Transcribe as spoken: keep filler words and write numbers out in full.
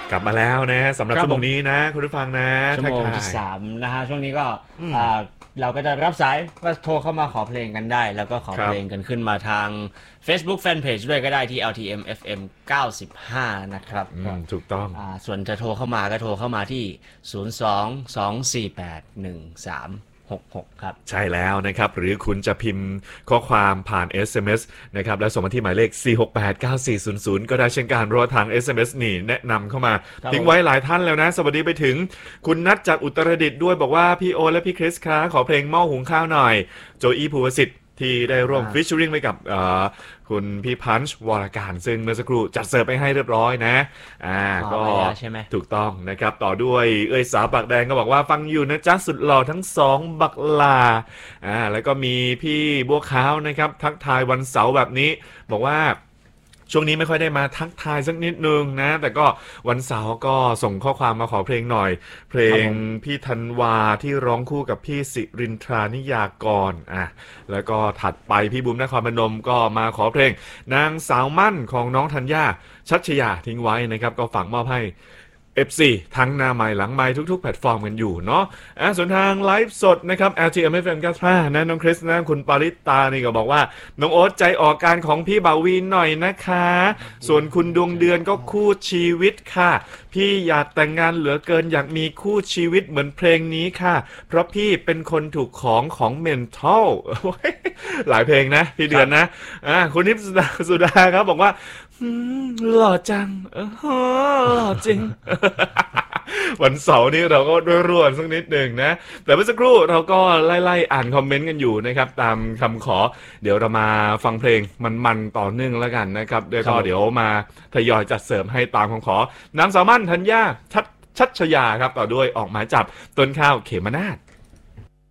กลับมาแล้วนะสำหรับชั่วโมงนี้นะคุณผู้ฟังนะชั่วโมงที่สามนะฮะช่วงนี้ก็เราก็จะรับสายก็โทรเข้ามาขอเพลงกันได้แล้วก็ขอเพลงกันขึ้นมาทาง Facebook Fanpage ด้วยก็ได้ที่ แอล ที เอ็ม เอฟ เอ็ม เก้าสิบห้านะครับถูกต้องอ่าส่วนจะโทรเข้ามาก็โทรเข้ามาที่ศูนย์ สอง สอง สี่ แปด หนึ่ง สาม หก หกครับใช่แล้วนะครับหรือคุณจะพิมพ์ข้อความผ่าน เอส เอ็ม เอส นะครับแล้วส่งมาที่หมายเลขสี่ หก แปด เก้า สี่ ศูนย์ ศูนย์ก็ได้เช่นกันรอทาง เอส เอ็ม เอส นี่แนะนำเข้ามาทิ้งไว้หลายท่านแล้วนะสวัสดีไปถึงคุณนัทจากอุตรดิตถ์ด้วยบอกว่าพี่โอและพี่คริสคะขอเพลงหม้อหุงข้าวหน่อยโจอี้ภูวสิทธิ์ที่ได้ร่วมฟิชเชอริงไปกับคุณพี่พันช์วรการซึ่งเมื่อสักครู่จัดเสิร์ฟไปให้เรียบร้อยนะอ่าก็ถูกต้องนะครับต่อด้วยเอ้ยสาวปากแดงก็บอกว่าฟังอยู่นะจ๊ะสุดหล่อทั้งสองบักลาอ่าแล้วก็มีพี่บัวขาวนะครับทักทายวันเสาร์แบบนี้บอกว่าช่วงนี้ไม่ค่อยได้มาทักทายสักนิดนึงนะแต่ก็วันเสาร์ก็ส่งข้อความมาขอเพลงหน่อยเพลงพี่ธันวาที่ร้องคู่กับพี่สิรินทรานิยากรอ่ะแล้วก็ถัดไปพี่บุ๋มนครพนมก็มาขอเพลงนางสาวมั่นของน้องธัญญาชัชยาทิ้งไว้นะครับก็ฝากมอบให้เอฟ ซี ทั้งหน้าไมค์หลังไมค์ทุกๆแพลตฟอร์มกันอยู่เนาะอ่ะส่วนทางไลฟ์สดนะครับ แอล ที เอ็ม เอฟ เอ็ม เก้าสิบห้านะน้องคริสนะคุณปาริตานี่ก็บอกว่าน้องโอ๊ตใจออกการของพี่บ่าววีหน่อยนะคะส่วนคุณดวงเดือนก็คู่ชีวิตค่ะพี่อยากแต่งงานเหลือเกินอยากมีคู่ชีวิตเหมือนเพลงนี้ค่ะเพราะพี่เป็นคนถูกของของเมนทัลหลายเพลงนะพี่เดือนนะอ่ะคุณนิพสุดาครับบอกว่าหล่อจังเออหล่อจริงวันเสาร์นี้เราก็ร่วนๆสักนิดหนึ่งนะแต่เมื่อสักครู่เราก็ไล่ๆอ่านคอมเมนต์กันอยู่นะครับตามคำขอเดี๋ยวเรามาฟังเพลงมันๆต่อเนื่องแล้วกันนะครับเดี๋ยวก็เดี๋ยวมาทยอยจัดเสริมให้ตามคำขอนางสาวมั่นธัญญาชัดชัชยาครับต่อด้วยออกหมายจับต้นข้าวเขมนาถ